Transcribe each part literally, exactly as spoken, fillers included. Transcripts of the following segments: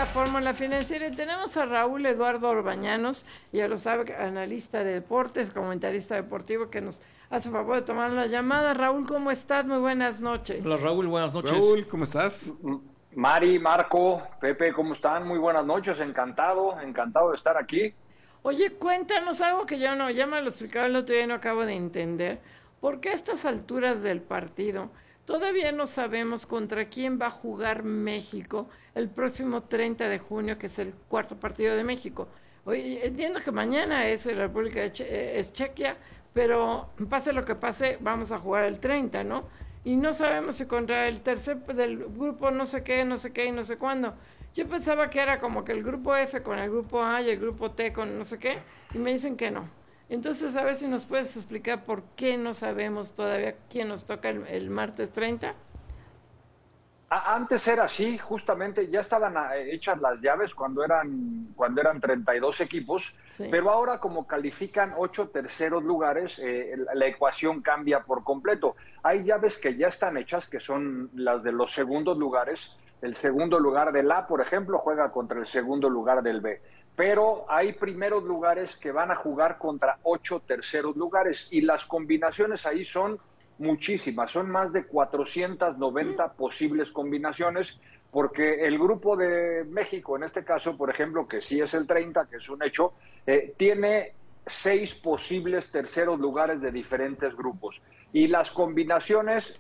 la fórmula financiera y tenemos a Raúl Eduardo Orbañanos, ya lo sabe, analista de deportes, comentarista deportivo, que nos hace favor de tomar la llamada. Raúl, ¿cómo estás? Muy buenas noches. Hola Raúl, buenas noches. Raúl, ¿cómo estás? Mari, Marco, Pepe, ¿cómo están? Muy buenas noches, encantado, encantado de estar aquí. Oye, cuéntanos algo que yo no, ya me lo explicaba el otro día y no acabo de entender. ¿Por qué a estas alturas del partido todavía no sabemos contra quién va a jugar México el próximo treinta de junio, que es el cuarto partido de México? Oye, entiendo que mañana es la República de che es Chequia, pero pase lo que pase, vamos a jugar el treinta, ¿no? Y no sabemos si contra el tercer del grupo no sé qué, no sé qué y no sé cuándo. Yo pensaba que era como que el grupo F con el grupo A y el grupo T con no sé qué, y me dicen que no. Entonces, a ver si nos puedes explicar por qué no sabemos todavía quién nos toca el, el martes treinta. Antes era así, justamente ya estaban hechas las llaves cuando eran cuando eran treinta y dos equipos, sí. Pero ahora como califican ocho terceros lugares, eh, la ecuación cambia por completo. Hay llaves que ya están hechas, que son las de los segundos lugares. El segundo lugar del A, por ejemplo, juega contra el segundo lugar del B. Pero hay primeros lugares que van a jugar contra ocho terceros lugares y las combinaciones ahí son muchísimas, son más de cuatrocientas noventa posibles combinaciones, porque el grupo de México, en este caso, por ejemplo, que sí es el treinta, que es un hecho, eh, tiene seis posibles terceros lugares de diferentes grupos. Y las combinaciones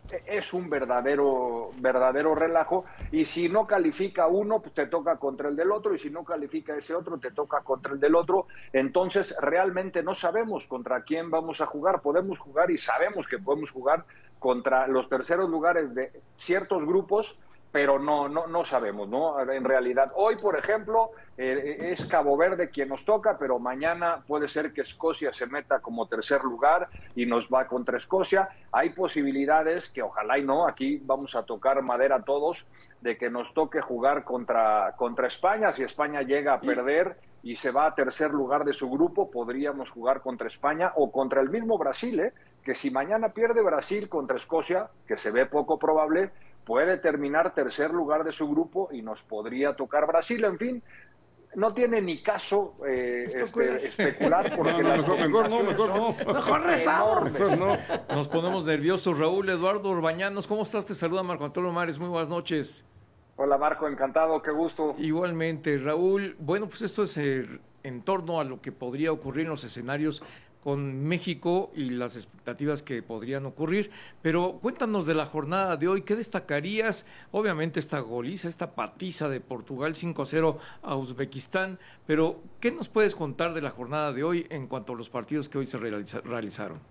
es un verdadero verdadero relajo, y si no califica uno, pues te toca contra el del otro, y si no califica ese otro, te toca contra el del otro. Entonces realmente no sabemos contra quién vamos a jugar. Podemos jugar y sabemos que podemos jugar contra los terceros lugares de ciertos grupos, pero no no no sabemos, ¿no? En realidad, hoy, por ejemplo, eh, es Cabo Verde quien nos toca, pero mañana puede ser que Escocia se meta como tercer lugar y nos va contra Escocia. Hay posibilidades, que ojalá y no, aquí vamos a tocar madera todos, de que nos toque jugar contra, contra España. Si España llega a perder y se va a tercer lugar de su grupo, podríamos jugar contra España o contra el mismo Brasil, ¿eh? Que si mañana pierde Brasil contra Escocia, que se ve poco probable, puede terminar tercer lugar de su grupo y nos podría tocar Brasil. En fin, no tiene ni caso eh, especular. Este, especular porque no, no, las mejor, mejor no, mejor no. Mejor rezamos. No. Nos ponemos nerviosos. Raúl Eduardo Orbañanos, ¿cómo estás? Te saluda Marco Antonio Mares, muy buenas noches. Hola Marco, encantado, qué gusto. Igualmente, Raúl. Bueno, pues esto es eh, en torno a lo que podría ocurrir en los escenarios con México y las expectativas que podrían ocurrir, pero cuéntanos de la jornada de hoy, ¿qué destacarías? Obviamente esta goliza, esta patiza de Portugal cinco a cero a Uzbekistán, pero ¿qué nos puedes contar de la jornada de hoy en cuanto a los partidos que hoy se realiza, realizaron?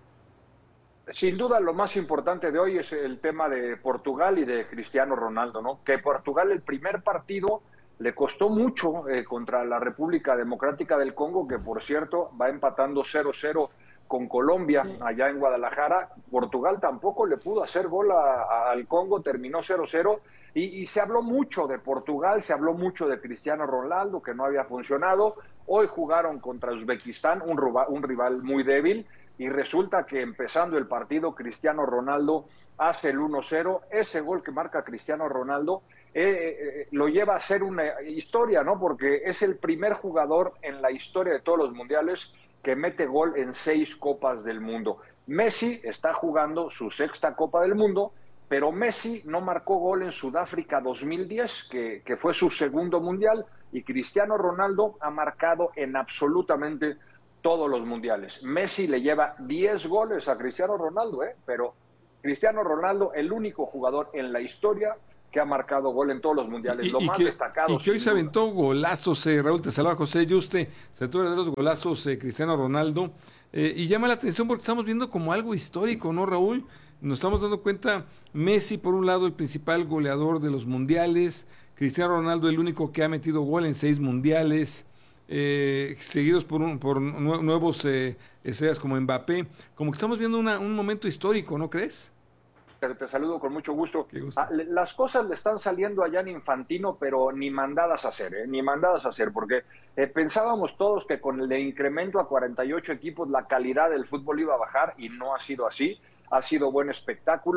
Sin duda lo más importante de hoy es el tema de Portugal y de Cristiano Ronaldo, ¿no? Que Portugal, el primer partido, le costó mucho eh, contra la República Democrática del Congo, que por cierto va empatando cero cero con Colombia, sí, allá en Guadalajara. Portugal tampoco le pudo hacer gol a, a, al Congo, terminó cero cero, y, y se habló mucho de Portugal, se habló mucho de Cristiano Ronaldo, que no había funcionado. Hoy jugaron contra Uzbekistán, un, un rival muy débil, y resulta que empezando el partido Cristiano Ronaldo hace el uno cero. Ese gol que marca Cristiano Ronaldo Eh, eh, lo lleva a ser una historia, ¿no? Porque es el primer jugador en la historia de todos los mundiales que mete gol en seis copas del mundo. Messi está jugando su sexta Copa del Mundo, pero Messi no marcó gol en Sudáfrica dos mil diez, que, que fue su segundo mundial, y Cristiano Ronaldo ha marcado en absolutamente todos los mundiales. Messi le lleva diez goles a Cristiano Ronaldo, ¿eh? Pero Cristiano Ronaldo, el único jugador en la historia que ha marcado gol en todos los mundiales, y, lo y más que, destacado. Y que hoy se aventó golazos, eh, Raúl, te saluda José Yuste, se tuvo de los golazos eh, Cristiano Ronaldo, eh, y llama la atención porque estamos viendo como algo histórico, ¿no, Raúl? Nos estamos dando cuenta, Messi por un lado el principal goleador de los mundiales, Cristiano Ronaldo el único que ha metido gol en seis mundiales, eh, seguidos por, un, por nuevos eh, estrellas como Mbappé, como que estamos viendo una, un momento histórico, ¿no crees? Te, te saludo con mucho gusto. gusto. Ah, le, las cosas le están saliendo allá en Infantino, pero ni mandadas a hacer, ¿eh? ni mandadas a hacer, porque eh, pensábamos todos que con el incremento a cuarenta y ocho equipos la calidad del fútbol iba a bajar, y no ha sido así. Ha sido buen espectáculo.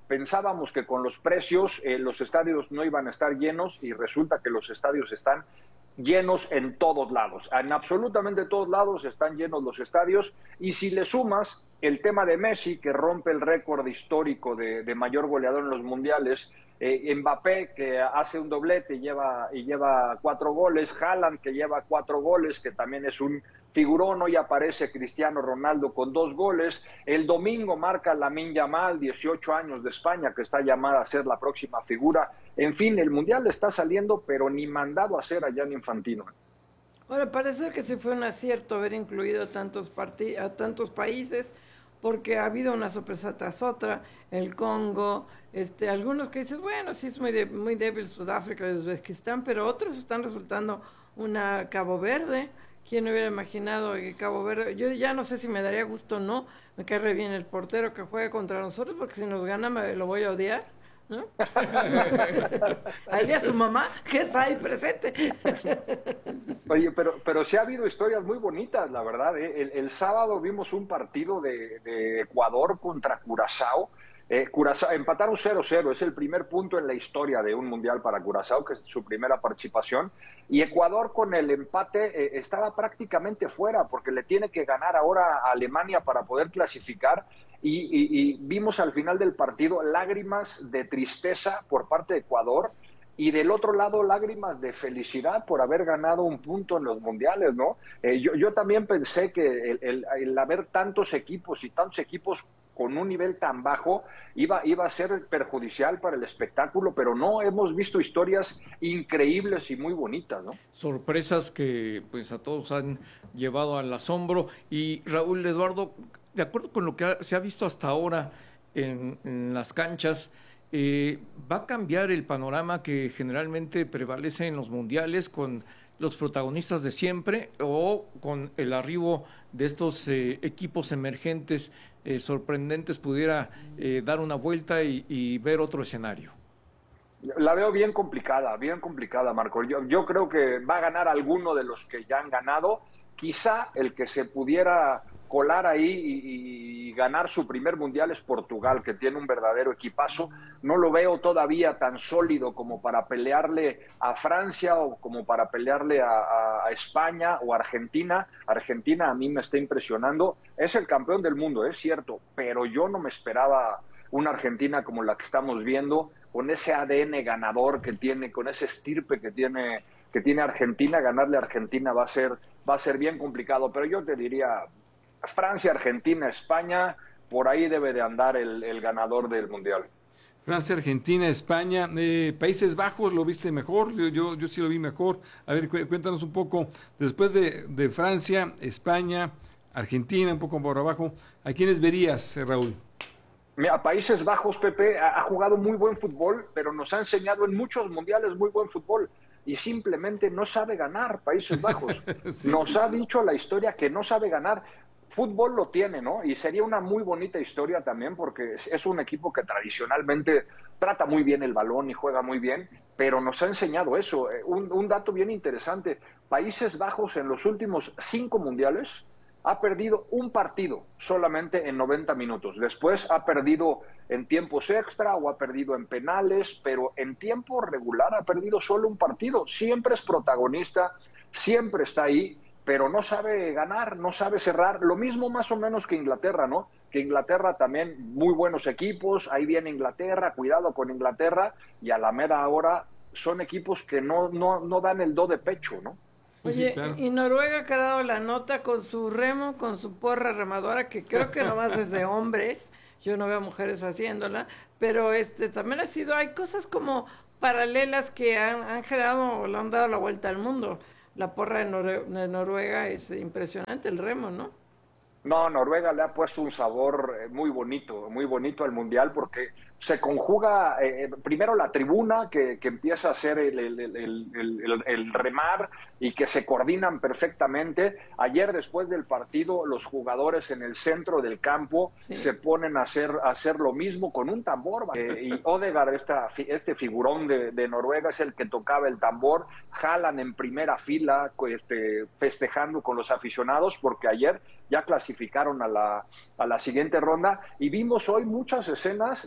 pensábamos que con los precios eh, los estadios no iban a estar llenos y resulta que los estadios están llenos en todos lados, en absolutamente todos lados están llenos los estadios, y si le sumas el tema de Messi, que rompe el récord histórico de, de mayor goleador en los mundiales, eh, Mbappé, que hace un doblete y lleva, y lleva cuatro goles, Haaland, que lleva cuatro goles, que también es un figurón, hoy aparece Cristiano Ronaldo con dos goles, el domingo marca Lamine Yamal, dieciocho años, de España, que está llamada a ser la próxima figura. En fin, el Mundial está saliendo, pero ni mandado a hacer allá en Infantino. Ahora, parece que sí fue un acierto haber incluido tantos parti- a tantos países, porque ha habido una sorpresa tras otra, el Congo, este, algunos que dices, bueno, sí es muy, de, muy débil Sudáfrica y Uzbekistán, pero otros están resultando una Cabo Verde. ¿Quién hubiera imaginado que Cabo Verde? Yo ya no sé si me daría gusto o no, me cae re bien el portero que juegue contra nosotros, porque si nos gana me lo voy a odiar, ¿no? Ahí a su mamá, que está ahí presente. Oye, pero, pero sí ha habido historias muy bonitas, la verdad. ¿eh? El, el sábado vimos un partido de, de Ecuador contra Curazao. Eh, Curazao empataron cero cero, es el primer punto en la historia de un mundial para Curazao, que es su primera participación. Y Ecuador con el empate eh, estaba prácticamente fuera, porque le tiene que ganar ahora a Alemania para poder clasificar. Y, y, y vimos al final del partido lágrimas de tristeza por parte de Ecuador, y del otro lado lágrimas de felicidad por haber ganado un punto en los mundiales, ¿no? Eh, yo, yo también pensé que el, el, el haber tantos equipos y tantos equipos con un nivel tan bajo iba, iba a ser perjudicial para el espectáculo, pero no, hemos visto historias increíbles y muy bonitas, ¿no? Sorpresas que pues a todos han llevado al asombro. Y Raúl, Eduardo, de acuerdo con lo que ha, se ha visto hasta ahora en, en las canchas, Eh, ¿va a cambiar el panorama que generalmente prevalece en los mundiales con los protagonistas de siempre, o con el arribo de estos eh, equipos emergentes eh, sorprendentes pudiera eh, dar una vuelta y, y ver otro escenario? La veo bien complicada, bien complicada, Marco. Yo, yo creo que va a ganar alguno de los que ya han ganado. Quizá el que se pudiera colar ahí y, y ganar su primer mundial es Portugal, que tiene un verdadero equipazo. No lo veo todavía tan sólido como para pelearle a Francia o como para pelearle a, a, a España o a Argentina. Argentina a mí me está impresionando. Es el campeón del mundo, es cierto, pero yo no me esperaba una Argentina como la que estamos viendo, con ese A D N ganador que tiene, con ese estirpe que tiene, que tiene Argentina. Ganarle a Argentina va a ser, va a ser bien complicado, pero yo te diría Francia, Argentina, España, por ahí debe de andar el, el ganador del Mundial. Francia, Argentina, España, eh, Países Bajos, ¿lo viste mejor? Yo, yo, yo sí lo vi mejor. A ver, cuéntanos un poco, después de, de Francia, España, Argentina, un poco por abajo, ¿a quiénes verías, Raúl? Mira, Países Bajos, Pepe, ha, ha jugado muy buen fútbol, pero nos ha enseñado en muchos mundiales muy buen fútbol, y simplemente no sabe ganar. Países Bajos sí, nos ha dicho la historia que no sabe ganar. Fútbol lo tiene, ¿no? Y sería una muy bonita historia también, porque es un equipo que tradicionalmente trata muy bien el balón y juega muy bien, pero nos ha enseñado eso. Un, un dato bien interesante: Países Bajos en los últimos cinco mundiales ha perdido un partido solamente en noventa minutos. Después ha perdido en tiempos extra o ha perdido en penales, pero en tiempo regular ha perdido solo un partido. Siempre es protagonista, siempre está ahí, pero no sabe ganar, no sabe cerrar. Lo mismo más o menos que Inglaterra, ¿no? Que Inglaterra también, muy buenos equipos, ahí viene Inglaterra, cuidado con Inglaterra, y a la mera hora son equipos que no, no, no dan el do de pecho, ¿no? Oye, sí, claro. Y Noruega que ha dado la nota con su remo, con su porra remadora, que creo que nomás es de hombres, yo no veo mujeres haciéndola, pero este también ha sido, hay cosas como paralelas que han, han generado, le han dado la vuelta al mundo. La porra de, Nor- de Noruega es impresionante, el remo, ¿no? No, Noruega le ha puesto un sabor muy bonito, muy bonito al Mundial, porque se conjuga eh, primero la tribuna, que, que empieza a hacer el, el, el, el, el, el remar, y que se coordinan perfectamente. Ayer, después del partido, los jugadores en el centro del campo sí. se ponen a hacer, a hacer lo mismo con un tambor. Eh, y Odegaard, esta, este figurón de, de Noruega, es el que tocaba el tambor. Haaland en primera fila, este, festejando con los aficionados, porque ayer ya clasificaron a la, a la siguiente ronda. Y vimos hoy muchas escenas de niños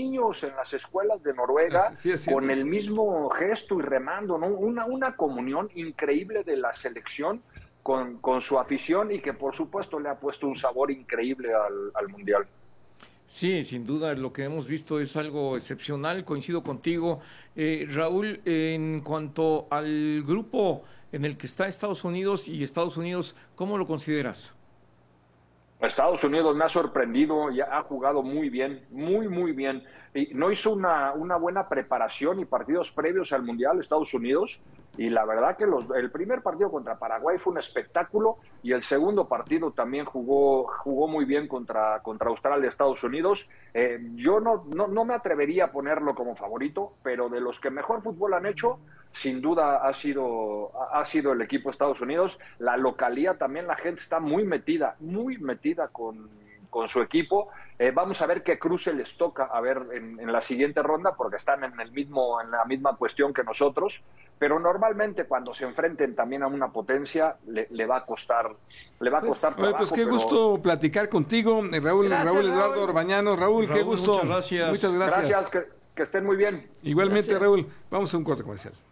niños en las escuelas de Noruega sí, sí, con sí, el sí. mismo gesto y remando, ¿no? Una, una comunión increíble de la selección con, con su afición y que por supuesto le ha puesto un sabor increíble al, al Mundial. Sí, sin duda, lo que hemos visto es algo excepcional, coincido contigo. Eh, Raúl, en cuanto al grupo en el que está Estados Unidos y Estados Unidos, ¿cómo lo consideras? Estados Unidos me ha sorprendido y ha jugado muy bien, muy, muy bien. Y no hizo una, una buena preparación y partidos previos al Mundial Estados Unidos. Y la verdad que los, el primer partido contra Paraguay fue un espectáculo y el segundo partido también jugó, jugó muy bien contra, contra Australia Estados Unidos. Eh, yo no, no, no me atrevería a ponerlo como favorito, pero de los que mejor fútbol han hecho, sin duda ha sido, ha sido el equipo de Estados Unidos. La localía también, la gente está muy metida, muy metida con, con su equipo. Eh, vamos a ver qué cruce les toca a ver en, en la siguiente ronda, porque están en el mismo, en la misma cuestión que nosotros. Pero normalmente cuando se enfrenten también a una potencia, le, le va a costar, le va a Pues, costar oye, trabajo. pues qué pero... gusto platicar contigo, eh, Raúl, Gracias, Raúl Eduardo Raúl. Orbañano. Raúl, Raúl, qué gusto. muchas gracias. Muchas gracias. Gracias, que, que estén muy bien. Igualmente, Gracias. Raúl, vamos a un corte comercial.